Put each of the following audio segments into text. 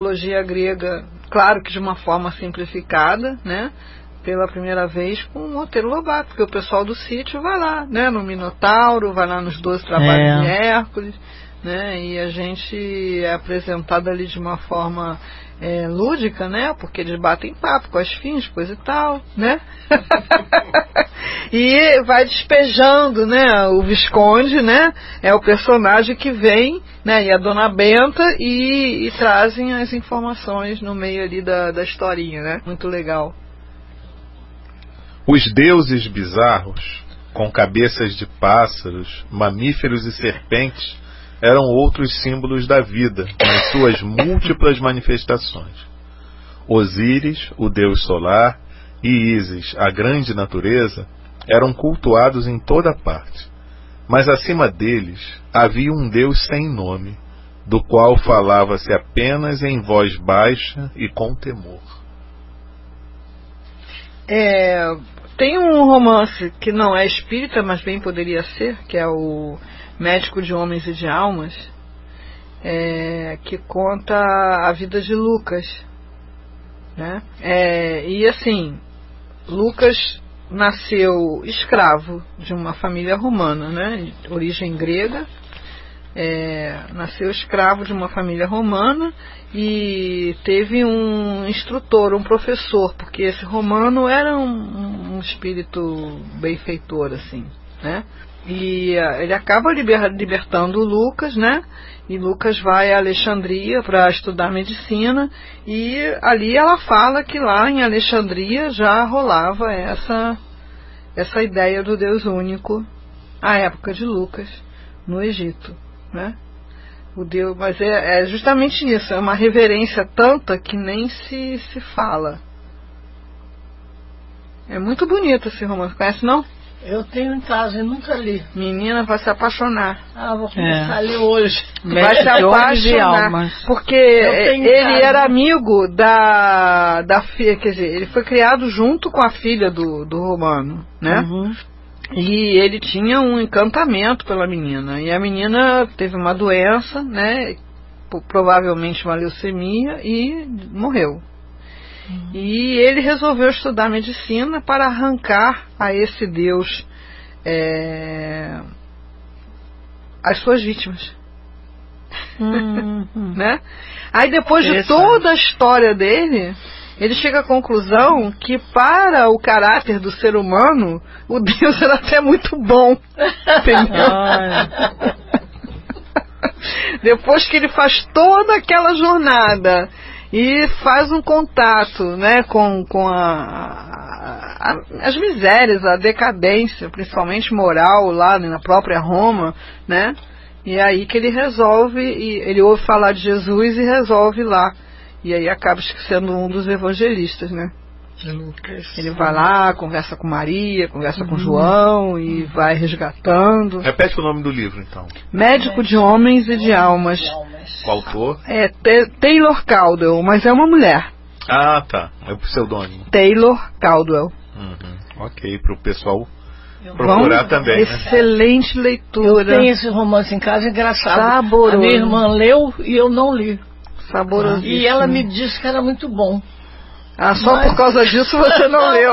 mitologia grega, claro que de uma forma simplificada, né? Pela primeira vez com o Monteiro Lobato, porque o pessoal do sítio vai lá, né? No Minotauro, vai lá nos 12 trabalhos de Hércules, né? E a gente é apresentado ali de uma forma lúdica, né? Porque eles batem papo com as fins, coisa e tal, né? E vai despejando, né? O Visconde, né? É o personagem que vem, né? E a Dona Benta e trazem as informações no meio ali da historinha, né? Muito legal. Os deuses bizarros, com cabeças de pássaros, mamíferos e serpentes, eram outros símbolos da vida, nas suas múltiplas manifestações. Osíris, o deus solar, e Ísis, a grande natureza, eram cultuados em toda parte. Mas acima deles havia um deus sem nome, do qual falava-se apenas em voz baixa e com temor. Tem um romance que não é espírita, mas bem poderia ser, que é o Médico de Homens e de Almas, que conta a vida de Lucas, né? E assim, Lucas nasceu escravo de uma família romana, né? De origem grega. Nasceu escravo de uma família romana e teve um instrutor, um professor, porque esse romano era um espírito benfeitor, assim, né? E ele acaba libertando o Lucas, né? E Lucas vai a Alexandria para estudar medicina, e ali ela fala que lá em Alexandria já rolava essa ideia do Deus único à época de Lucas, no Egito, né? O Deus, mas é justamente isso, é uma reverência tanta que nem se fala. É muito bonito esse romance, conhece não? Eu tenho em casa e nunca li. Menina, vai se apaixonar. Vou começar a ler hoje. Vai se apaixonar, porque ele era amigo da filha, quer dizer, ele foi criado junto com a filha do Romano, né? Uhum. E ele tinha um encantamento pela menina. E a menina teve uma doença, né? Provavelmente uma leucemia, e morreu. E ele resolveu estudar medicina para arrancar a esse Deus as suas vítimas. Né? Aí depois de toda a história dele, ele chega à conclusão que para o caráter do ser humano, o Deus era até muito bom. Entendeu? Depois que ele faz toda aquela jornada e faz um contato, né, com as misérias, a decadência, principalmente moral, lá na própria Roma, né? E é aí que ele resolve, ele ouve falar de Jesus e resolve lá. E aí acaba sendo um dos evangelistas, né? Lucas. Ele vai lá, conversa com Maria, conversa com João e vai resgatando. Repete o nome do livro, então. Médico de Homens e de Almas. O autor? Taylor Caldwell, mas é uma mulher. Ah, tá. É o pseudônimo. Taylor Caldwell. Ok, para o pessoal procurar também. Excelente leitura. Eu tenho esse romance em casa, engraçado. Saboroso. A minha irmã leu e eu não li. Saboroso. E ela me disse que era muito bom. Só por causa disso você não leu.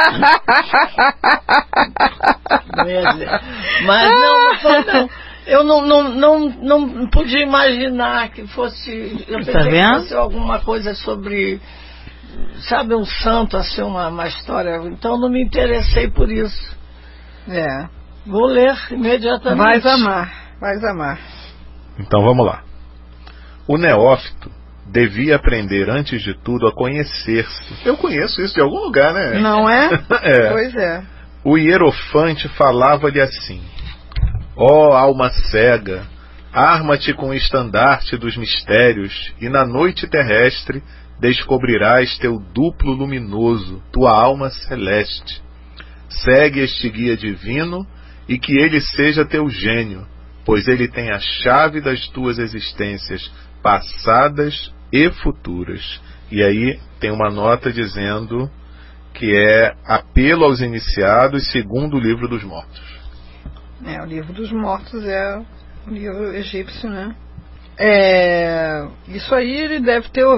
Mas não. Eu não podia imaginar que fosse. Eu pensei que fosse alguma coisa sobre, sabe, um santo, assim, uma história. Então não me interessei por isso. Vou ler imediatamente. Vais amar. Então vamos lá. O neófito devia aprender antes de tudo a conhecer-se. Eu conheço isso de algum lugar, né? Não é? Pois é. O hierofante falava-lhe assim: ó alma cega, arma-te com o estandarte dos mistérios, e na noite terrestre descobrirás teu duplo luminoso, tua alma celeste. Segue este guia divino, e que ele seja teu gênio, pois ele tem a chave das tuas existências passadas e futuras. E aí tem uma nota dizendo que é apelo aos iniciados segundo o Livro dos Mortos. O Livro dos Mortos é o livro egípcio, né? Isso aí ele deve ter